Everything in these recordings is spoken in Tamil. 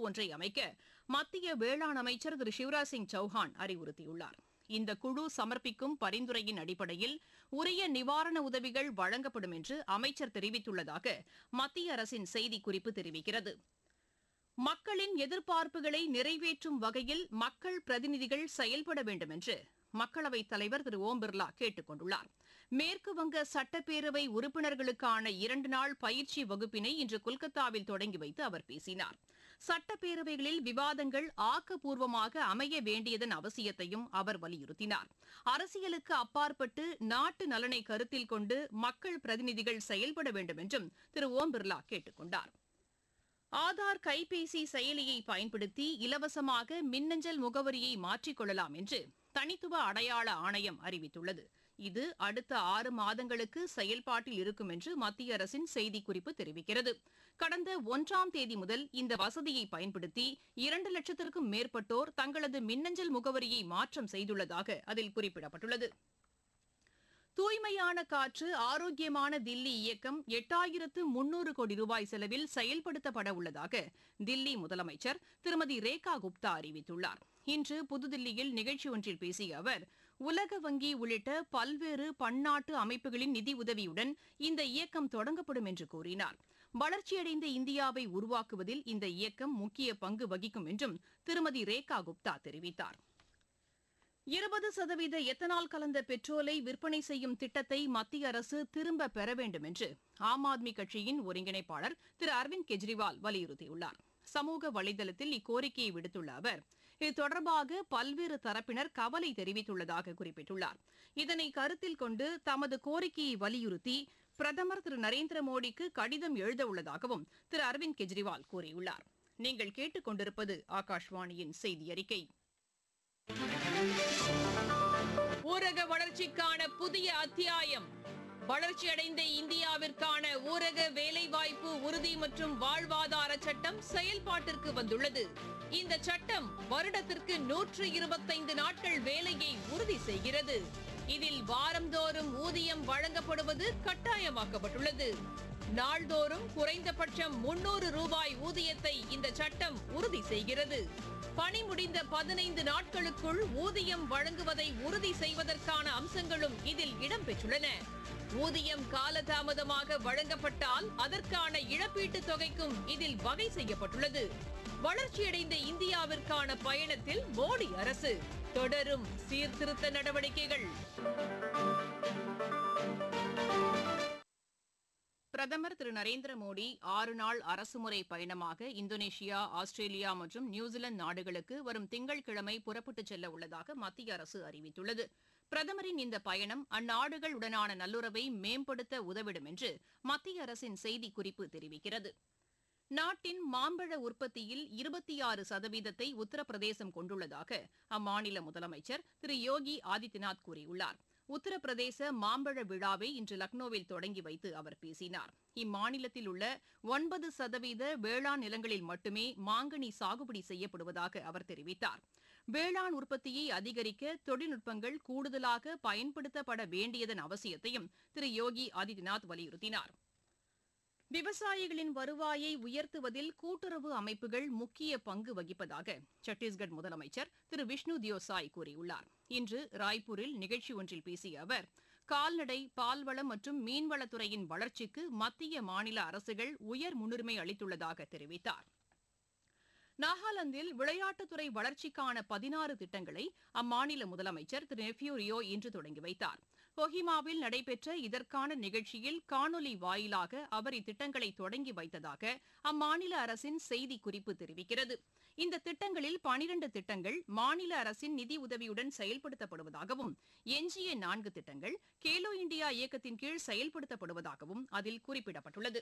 ஒன்றை அமைக்க மத்திய வேளாண் அமைச்சர் திரு சிவராஜ் சிங் சௌஹான் அறிவுறுத்தியுள்ளார். இந்த குழு சமர்ப்பிக்கும் பரிந்துரையின் அடிப்படையில் உரிய நிவாரண உதவிகள் வழங்கப்படும் என்று அமைச்சர் தெரிவித்துள்ளதாக மத்திய அரசின் செய்திக்குறிப்பு தெரிவிக்கிறது. மக்களின் எதிர்பார்ப்புகளை நிறைவேற்றும் வகையில் மக்கள் பிரதிநிதிகள் செயல்பட வேண்டும் என்று மக்களவைத் தலைவர் திரு ஓம் பிர்லா கேட்டுக் கொண்டுள்ளார். மேற்குவங்க சட்டப்பேரவை உறுப்பினர்களுக்கான 2 நாள் பயிற்சி வகுப்பினை இன்று கொல்கத்தாவில் தொடங்கி வைத்து அவர் பேசினார். சட்டப்பேரவைகளில் விவாதங்கள் ஆக்கப்பூர்வமாக அமைய வேண்டியதன் அவசியத்தையும் அவர் வலியுறுத்தினார். அரசியலுக்கு அப்பாற்பட்டு நாட்டு நலனை கருத்தில் கொண்டு மக்கள் பிரதிநிதிகள் செயல்பட வேண்டும் என்றும் திரு ஓம் பிர்லா கேட்டுக் கொண்டார். ஆதார் கைபேசி செயலியை பயன்படுத்தி இலவசமாக மின்னஞ்சல் முகவரியை மாற்றிக் கொள்ளலாம் என்று தனித்துவ அடையாள ஆணையம் அறிவித்துள்ளது. இது அடுத்த 6 மாதங்களுக்கு செயல்பாட்டில் இருக்கும் என்று மத்திய அரசின் செய்திக்குறிப்பு தெரிவிக்கிறது. கடந்த 1ஆம் தேதி முதல் இந்த வசதியை பயன்படுத்தி 2 லட்சத்திற்கும் மேற்பட்டோர் தங்களது மின்னஞ்சல் முகவரியை மாற்றம் செய்துள்ளதாக அதில் குறிப்பிடப்பட்டுள்ளது. தூய்மையான காற்று ஆரோக்கியமான தில்லி இயக்கம் 8300 கோடி ரூபாய் செலவில் செயல்படுத்தப்பட உள்ளதாக தில்லி முதலமைச்சர் திருமதி ரேகா குப்தா அறிவித்துள்ளார். இன்று புதுதில்லியில் நிகழ்ச்சி ஒன்றில் பேசிய அவர், உலக வங்கி உள்ளிட்ட பல்வேறு பன்னாட்டு அமைப்புகளின் நிதி உதவியுடன் இந்த இயக்கம் தொடங்கப்படும் என்று கூறினார். வளர்ச்சியடைந்த இந்தியாவை உருவாக்குவதில் இந்த இயக்கம் முக்கிய பங்கு வகிக்கும் என்றும் திருமதி ரேகா குப்தா தெரிவித்தார். 20% எத்தனால் கலந்த பெட்ரோலை விற்பனை செய்யும் திட்டத்தை மத்திய அரசு திரும்ப பெற வேண்டும் என்று ஆம் ஆத்மி கட்சியின் ஒருங்கிணைப்பாளர் திரு அரவிந்த் கெஜ்ரிவால் வலியுறுத்தியுள்ளார். சமூக வலைதளத்தில் இக்கோரிக்கையை விடுத்துள்ள அவர், இது தொடர்பாக பல்வேறு தரப்பினர் கவலை தெரிவித்துள்ளதாக குறிப்பிட்டுள்ளார். இதனை கருத்தில் கொண்டு தமது கோரிக்கையை வலியுறுத்தி பிரதமர் திரு நரேந்திர மோடிக்கு கடிதம் எழுத உள்ளதாகவும் திரு அரவிந்த் கெஜ்ரிவால் கூறியுள்ளார். நீங்கள் கேட்டுக் கொண்டிருப்பது ஆகாஷ்வாணியின் செய்தி அறிக்கை. ஊரக வளர்ச்சிக்கான புதிய அத்தியாயம். வளர்ச்சியடைந்த இந்தியாவிற்கான ஊரக வேலைவாய்ப்பு உறுதி மற்றும் வாழ்வாதார சட்டம் செயல்பாட்டிற்கு வந்துள்ளது. இந்த சட்டம் வருடத்திற்கு 125 நாட்கள் வேலையை உறுதி செய்கிறது. இதில் வாரந்தோறும் ஊதியம் வழங்கப்படுவது கட்டாயமாக்கப்பட்டுள்ளது. நாள்தோறும் குறைந்தபட்சம் 300 ரூபாய் ஊதியத்தை இந்த சட்டம் உறுதி செய்கிறது. பணி முடிந்த 15 நாட்களுக்குள் ஊதியம் வழங்குவதை உறுதி செய்வதற்கான அம்சங்களும் இதில் இடம்பெற்றுள்ளன. ஊதியம் காலதாமதமாக வழங்கப்பட்டால் அதற்கான இழப்பீட்டுத் தொகைக்கும் இதில் வகை செய்யப்பட்டுள்ளது. வளர்ச்சியடைந்த இந்தியாவிற்கான பயணத்தில் மோடி அரசு தொடரும் சீர்திருத்த நடவடிக்கைகள். பிரதமர் திரு நரேந்திர மோடி 6 நாள் அரசுமுறை பயணமாக இந்தோனேஷியா, ஆஸ்திரேலியா மற்றும் நியூசிலாந்து நாடுகளுக்கு வரும் திங்கட்கிழமை புறப்பட்டுச் செல்ல உள்ளதாக மத்திய அரசு அறிவித்துள்ளது. பிரதமரின் இந்த பயணம் அந்நாடுகளுடனான நல்லுறவை மேம்படுத்த உதவிடும் என்று மத்திய அரசின் செய்திக்குறிப்பு தெரிவிக்கிறது. நாட்டின் மாம்பழ உற்பத்தியில் 26% உத்தரப்பிரதேசம் கொண்டுள்ளதாக அம்மாநில முதலமைச்சர் திரு யோகி ஆதித்யநாத் கூறியுள்ளார். உத்தரப்பிரதேச மாம்பழ விழாவை இன்று லக்னோவில் தொடங்கி வைத்து அவர் பேசினார். இம்மாநிலத்தில் உள்ள 9% வேளாண் நிலங்களில் மட்டுமே மாங்கனி சாகுபடி செய்யப்படுவதாக அவர் தெரிவித்தார். வேளாண் உற்பத்தியை அதிகரிக்க தொழில்நுட்பங்கள் கூடுதலாக பயன்படுத்தப்பட வேண்டியதன் அவசியத்தையும் திரு யோகி ஆதித்யநாத் வலியுறுத்தினார். விவசாயிகளின் வருவாயை உயர்த்துவதில் கூட்டுறவு அமைப்புகள் முக்கிய பங்கு வகிப்பதாக சத்தீஸ்கர் முதலமைச்சர் திரு விஷ்ணு தியோசாய் கூறியுள்ளார். இன்று ராய்ப்பூரில் நிகழ்ச்சி ஒன்றில் பேசிய அவர், கால்நடை, பால்வளம் மற்றும் மீன்வளத்துறையின் வளர்ச்சிக்கு மத்திய மாநில அரசுகள் உயர் முன்னுரிமை அளித்துள்ளதாக தெரிவித்தார். நாகாலாந்தில் விளையாட்டுத்துறை வளர்ச்சிக்கான 16 திட்டங்களை அம்மாநில முதலமைச்சர் திரு நெஃப்யூ ரியோ இன்று தொடங்கி வைத்தார். கொஹிமாவில் நடைபெற்ற இதற்கான நிகழ்ச்சியில் காணொலி வாயிலாக அவர் இத்திட்டங்களை தொடங்கி வைத்ததாக அம்மாநில அரசின் செய்திக்குறிப்பு தெரிவிக்கிறது. இந்த திட்டங்களில் 12 திட்டங்கள் மாநில அரசின் நிதி உதவியுடன் செயல்படுத்தப்படுவதாகவும், எஞ்சிய 4 திட்டங்கள் கேலோ இண்டியா இயக்கத்தின் கீழ் செயல்படுத்தப்படுவதாகவும் அதில் குறிப்பிடப்பட்டுள்ளது.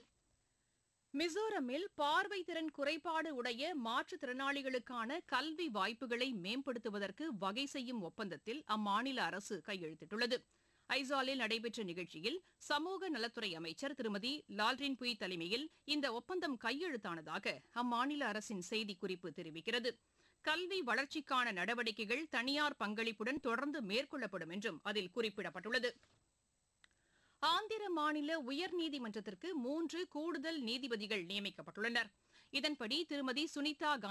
மிசோரமில் பார்வை திறன் குறைபாடு உடைய மாற்றுத்திறனாளிகளுக்கான கல்வி வாய்ப்புகளை மேம்படுத்துவதற்கு வகை செய்யும் ஒப்பந்தத்தில் அம்மாநில அரசு கையெழுத்திட்டுள்ளது. ஐசாலில் நடைபெற்ற நிகழ்ச்சியில் சமூக நலத்துறை அமைச்சர் திருமதி லால்ரின் புய் தலைமையில் இந்த ஒப்பந்தம் கையெழுத்தானதாக அம்மாநில அரசின் செய்திக்குறிப்பு தெரிவிக்கிறது. கல்வி வளர்ச்சிக்கான நடவடிக்கைகள் தனியார் பங்களிப்புடன் தொடர்ந்து மேற்கொள்ளப்படும் என்றும் அதில் குறிப்பிடப்பட்டுள்ளது. ஆந்திர மாநில உயர்நீதிமன்றத்திற்கு 3 கூடுதல் நீதிபதிகள் நியமிக்கப்பட்டுள்ளனர். இதன்படி திருமதி சுனிதா